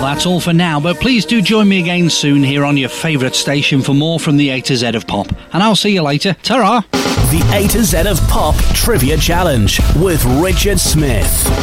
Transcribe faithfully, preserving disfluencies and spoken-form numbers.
that's all for now, but please do join me again soon here on your favourite station for more from the A to Z of Pop. And I'll see you later. Ta-ra! The A to Z of Pop Trivia Challenge with Richard Smith.